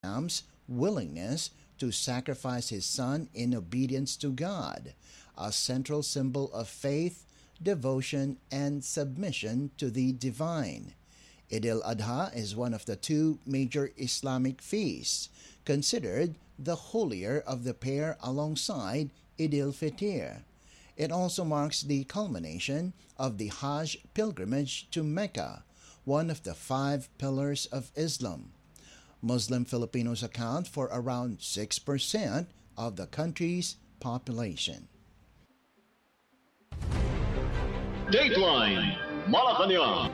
Abraham's willingness to sacrifice his son in obedience to God, a central symbol of faith, devotion, and submission to the divine. Eid al-Adha is one of the two major Islamic feasts, considered the holier of the pair alongside Eid al-Fitr. It also marks the culmination of the Hajj pilgrimage to Mecca, one of the five pillars of Islam. Muslim Filipinos account for around 6% of the country's population. Dateline Malacanang.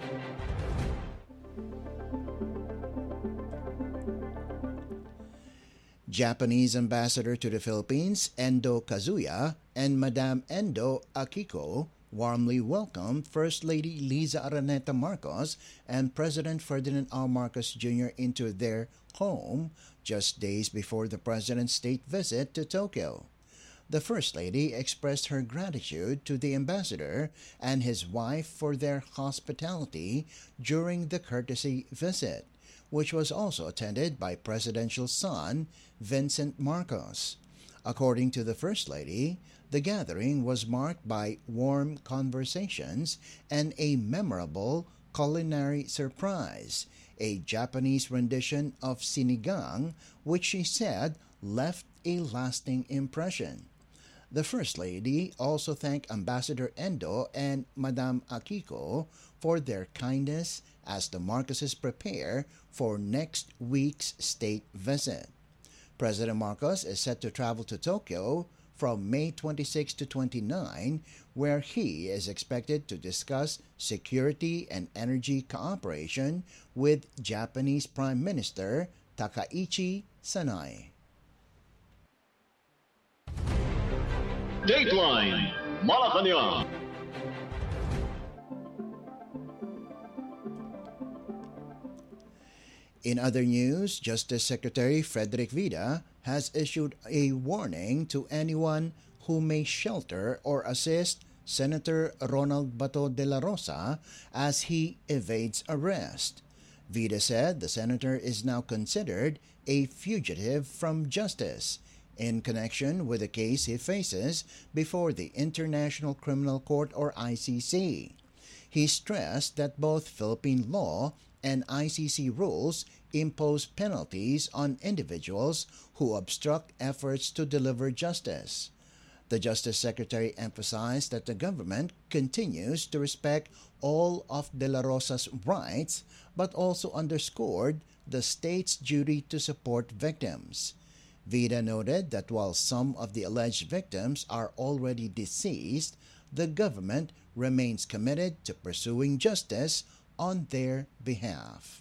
Japanese ambassador to the Philippines, Endo Kazuya, and Madame Endo Akiko warmly welcomed First Lady Liza Araneta Marcos and President Ferdinand R. Marcos Jr. into their home just days before the president's state visit to Tokyo. The First Lady expressed her gratitude to the ambassador and his wife for their hospitality during the courtesy visit, which was also attended by presidential son Vincent Marcos. According to the First Lady, the gathering was marked by warm conversations and a memorable culinary surprise, a Japanese rendition of sinigang, which she said left a lasting impression. The First Lady also thanked Ambassador Endo and Madame Akiko for their kindness as the Marcoses prepare for next week's state visit. President Marcos is set to travel to Tokyo from May 26 to 29, where he is expected to discuss security and energy cooperation with Japanese Prime Minister Takaichi Sanai. Dateline Malacanang. In other news, Justice Secretary Frederick Vida has issued a warning to anyone who may shelter or assist Senator Ronald Bato de la Rosa as he evades arrest. Vida said the senator is now considered a fugitive from justice in connection with the case he faces before the International Criminal Court or ICC. He stressed that both Philippine law and ICC rules impose penalties on individuals who obstruct efforts to deliver justice. The Justice Secretary emphasized that the government continues to respect all of De La Rosa's rights, but also underscored the state's duty to support victims. Vida noted that while some of the alleged victims are already deceased, the government remains committed to pursuing justice on their behalf.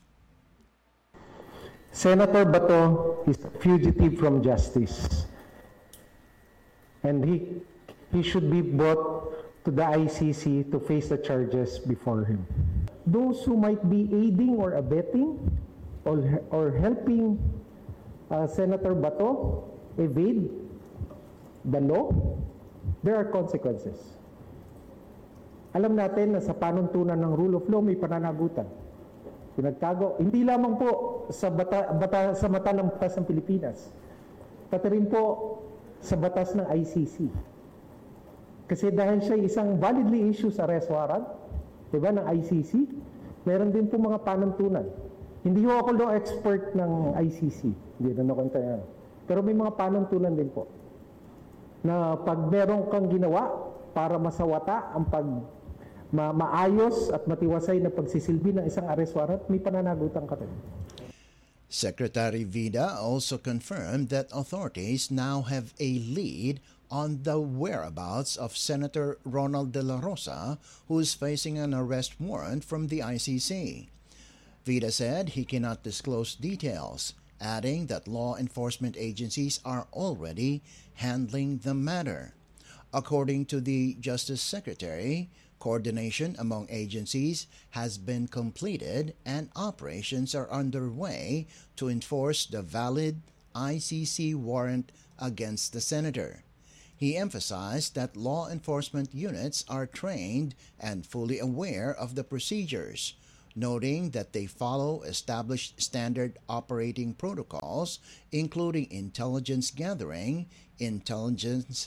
Senator Bato is a fugitive from justice, and he should be brought to the ICC to face the charges before him. Those who might be aiding or abetting or helping Senator Bato evade the law, there are consequences. Alam natin na sa panuntunan ng rule of law may pananagutan. Pinagtago, hindi lamang po sa sa mata ng batas ng Pilipinas, pati rin po sa batas ng ICC. Kasi dahil siya isang validly issued arrest warrant, diba, ng ICC, meron din po mga panuntunan. Hindi ho ako law expert ng ICC, hindi na nakunta. Pero may mga panuntunan din po na pag meron kang ginawa para masawata ang maayos at matiwasay na pagsisilbi ng isang arrest warrant, may pananagutan ka rin. Secretary Vida also confirmed that authorities now have a lead on the whereabouts of Senator Ronald de la Rosa, who is facing an arrest warrant from the ICC. Vida said he cannot disclose details, adding that law enforcement agencies are already handling the matter. According to the Justice Secretary, coordination among agencies has been completed and operations are underway to enforce the valid ICC warrant against the senator. He emphasized that law enforcement units are trained and fully aware of the procedures. noting that they follow established standard operating protocols, including intelligence gathering, intelligence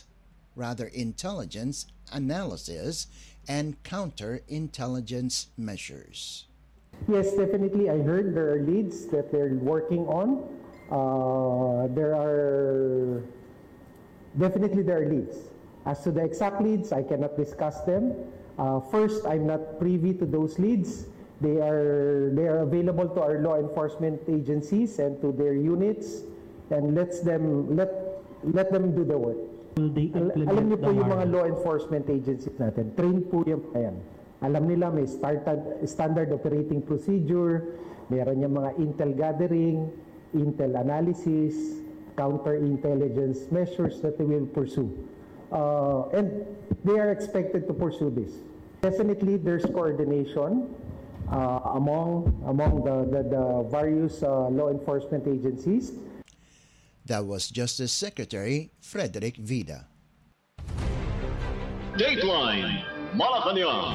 analysis, and counterintelligence measures. Yes, definitely. I heard there are leads that they're working on. There are leads. As to the exact leads, I cannot discuss them. First, I'm not privy to those leads. They are available to our law enforcement agencies and to their units, and let them do the work. Alam niyo po yung mga law enforcement agencies natin, trained po yung yan. Alam nila may standard operating procedure, meron yung mga intel gathering, intel analysis, counterintelligence measures that they will pursue. And they are expected to pursue this. Definitely there's coordination among the various law enforcement agencies. That was Justice Secretary Frederick Vida. Dateline Malacanang.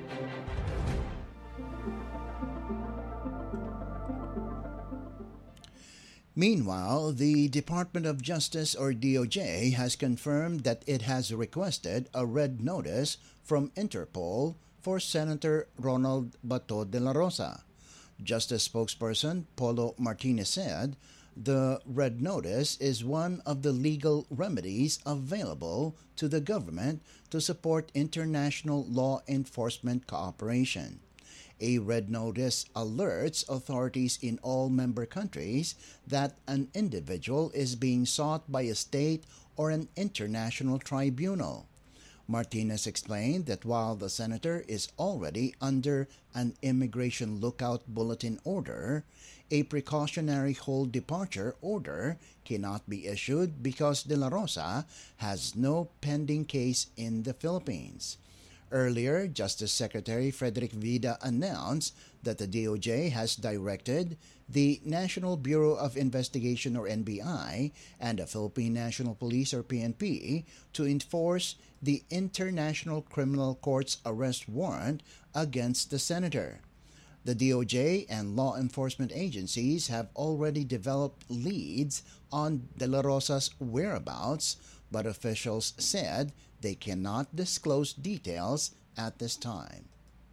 Meanwhile, the Department of Justice, or DOJ, has confirmed that it has requested a red notice from Interpol for Senator Ronald Bato de la Rosa. Justice spokesperson Polo Martinez said the red notice is one of the legal remedies available to the government to support international law enforcement cooperation. A red notice alerts authorities in all member countries that an individual is being sought by a state or an international tribunal. Martinez explained that while the senator is already under an immigration lookout bulletin order, a precautionary hold departure order cannot be issued because De La Rosa has no pending case in the Philippines. Earlier, Justice Secretary Frederick Vida announced that the DOJ has directed the National Bureau of Investigation, or NBI, and the Philippine National Police, or PNP, to enforce the International Criminal Court's arrest warrant against the senator. The DOJ and law enforcement agencies have already developed leads on De La Rosa's whereabouts, but officials said they cannot disclose details at this time.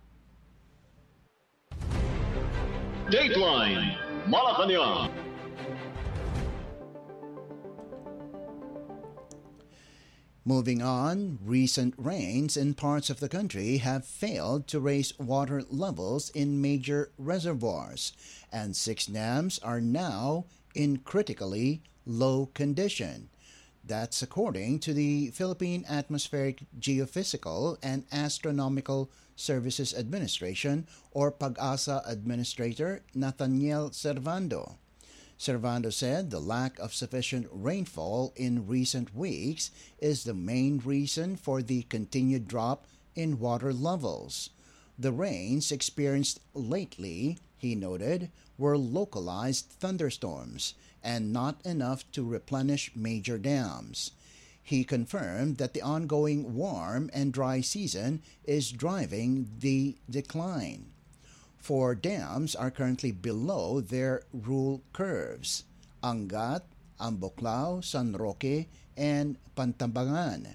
Dateline Malacanang. Moving on, recent rains in parts of the country have failed to raise water levels in major reservoirs, and 6 dams are now in critically low condition. That's according to the Philippine Atmospheric, Geophysical, and Astronomical Services Administration, or PAGASA Administrator Nathaniel Servando. Servando said the lack of sufficient rainfall in recent weeks is the main reason for the continued drop in water levels. The rains experienced lately, he noted, were localized thunderstorms and not enough to replenish major dams. He confirmed that the ongoing warm and dry season is driving the decline. 4 dams are currently below their rule curves: Angat, Ambuclao, San Roque, and Pantambangan.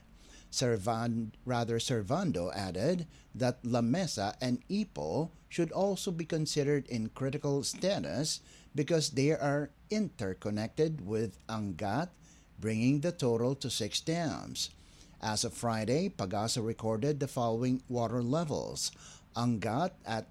Servando added that La Mesa and Ipo should also be considered in critical status because they are interconnected with Angat, bringing the total to 6 dams. As of Friday, PAGASA recorded the following water levels: Angat at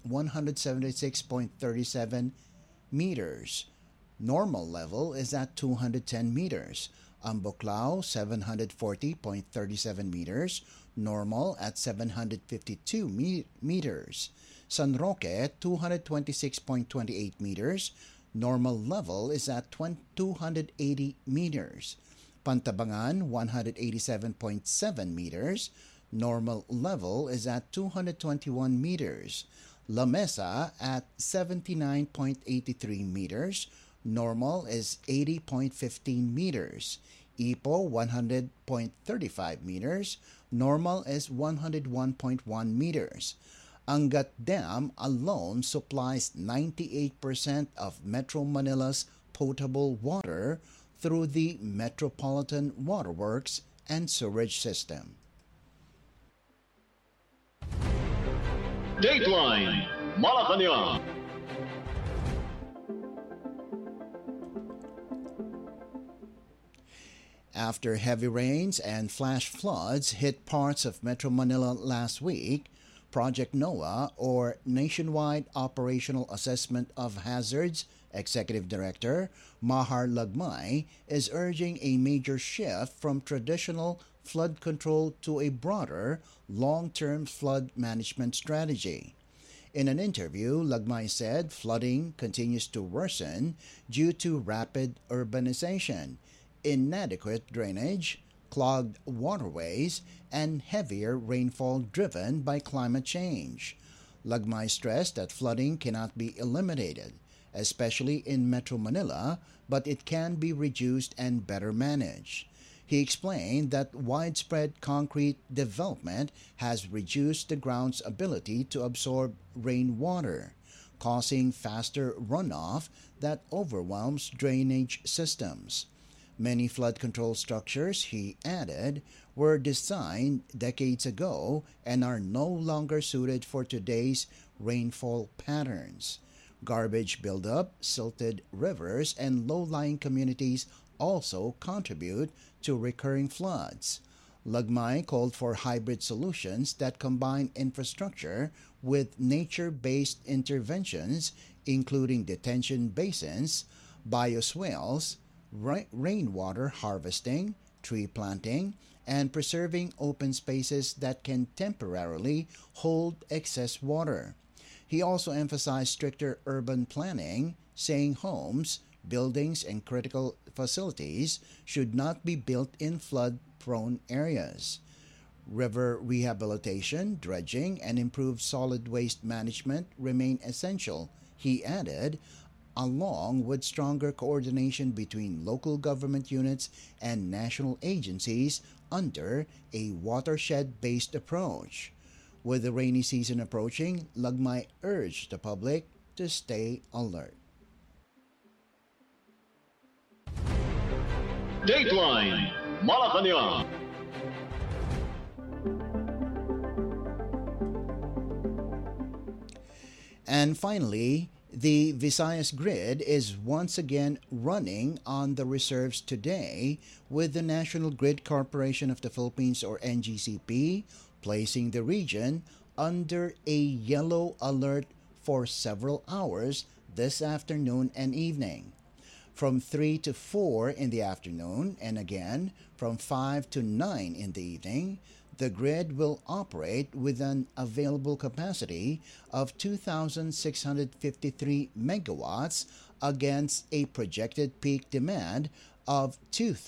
176.37 meters. Normal level is at 210 meters. Ambuclao 740.37 meters. Normal at 752 meters. San Roque 226.28 meters. Normal level is at 280 meters. Pantabangan 187.7 meters. Normal level is at 221 meters. La Mesa at 79.83 meters. Normal is 80.15 meters. Ipo 100.35 meters. Normal is 101.1 meters. Angat Dam alone supplies 98% of Metro Manila's potable water through the Metropolitan Waterworks and Sewerage System. Dateline Malacanang. After heavy rains and flash floods hit parts of Metro Manila last week, Project NOAA, or Nationwide Operational Assessment of Hazards, Executive Director Mahar Lagmay is urging a major shift from traditional flood control to a broader, long-term flood management strategy. In an interview, Lagmay said flooding continues to worsen due to rapid urbanization, inadequate drainage, clogged waterways, and heavier rainfall driven by climate change. Lagmay stressed that flooding cannot be eliminated, especially in Metro Manila, but it can be reduced and better managed. He explained that widespread concrete development has reduced the ground's ability to absorb rainwater, causing faster runoff that overwhelms drainage systems. Many flood control structures, he added, were designed decades ago and are no longer suited for today's rainfall patterns. Garbage buildup, silted rivers, and low-lying communities also contribute to recurring floods. Lagmay called for hybrid solutions that combine infrastructure with nature-based interventions, including detention basins, bioswales, rainwater harvesting, tree planting, and preserving open spaces that can temporarily hold excess water. He also emphasized stricter urban planning, saying homes, buildings, and critical facilities should not be built in flood-prone areas. River rehabilitation, dredging, and improved solid waste management remain essential, he added, along with stronger coordination between local government units and national agencies under a watershed-based approach. With the rainy season approaching, Lagmay urged the public to stay alert. Dateline Malacanang. And finally, the Visayas grid is once again running on the reserves today, with the National Grid Corporation of the Philippines, or NGCP, placing the region under a yellow alert for several hours this afternoon and evening. From 3 to 4 in the afternoon and again from 5 to 9 in the evening, the grid will operate with an available capacity of 2,653 megawatts against a projected peak demand of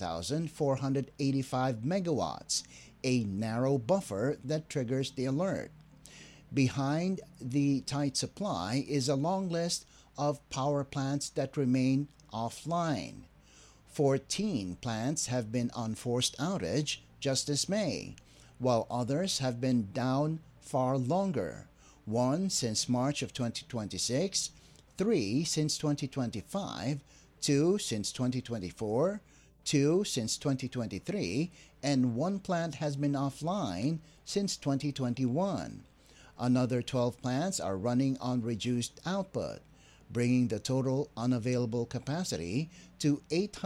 2,485 megawatts, a narrow buffer that triggers the alert. Behind the tight supply is a long list of power plants that remain offline. 14 plants have been on forced outage just this May, while others have been down far longer, 1 since March of 2026, 3 since 2025, 2 since 2024, 2 since 2023, and 1 plant has been offline since 2021. Another 12 plants are running on reduced output, bringing the total unavailable capacity to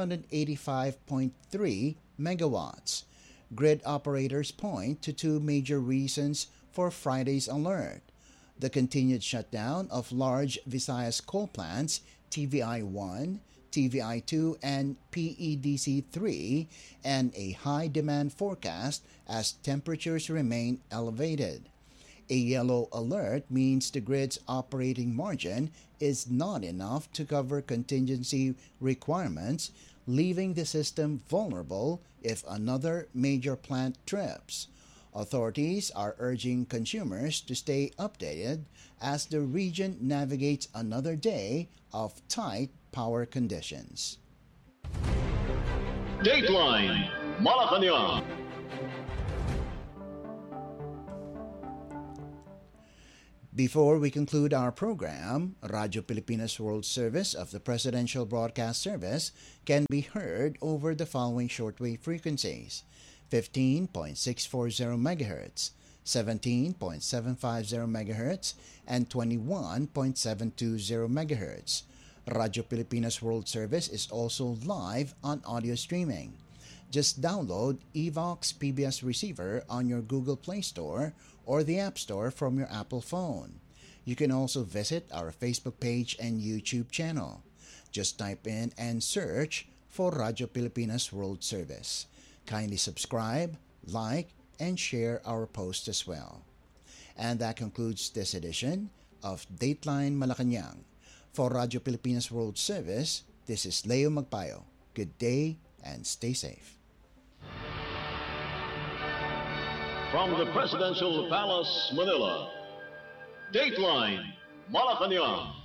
885.3 megawatts. Grid operators point to 2 major reasons for Friday's alert: the continued shutdown of large Visayas coal plants TVI-1, TVI-2, and PEDC-3, and a high demand forecast as temperatures remain elevated. A yellow alert means the grid's operating margin is not enough to cover contingency requirements, leaving the system vulnerable if another major plant trips. Authorities are urging consumers to stay updated as the region navigates another day of tight power conditions. Dateline Malacanang. Before we conclude our program, Radyo Pilipinas World Service of the Presidential Broadcast Service can be heard over the following shortwave frequencies: 15.640 MHz, 17.750 MHz, and 21.720 MHz. Radyo Pilipinas World Service is also live on audio streaming. Just download Evox PBS Receiver on your Google Play Store or the App Store from your Apple phone. You can also visit our Facebook page and YouTube channel. Just type in and search for Radyo Pilipinas World Service. Kindly subscribe, like, and share our post as well. And that concludes this edition of Dateline Malacanang. For Radyo Pilipinas World Service, this is Leo Magpayo. Good day and stay safe. From the Presidential Palace, Manila, Dateline Malacanang.